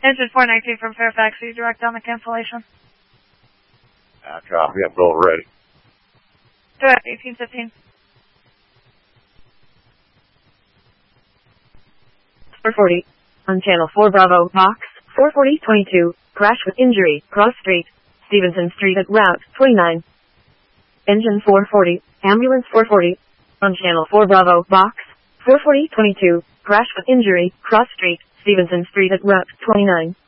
Engine 419 from Fairfax, you direct on the cancellation. Copy, I'm going ready. Direct 1815. 440. On channel 4 Bravo, box 44022. Crash with injury, Cross Street, Stevenson Street at Route 29. Engine 440, ambulance 440. On channel 4 Bravo, box 44022. Crash with injury, Cross Street, Stevenson Street at Route 29.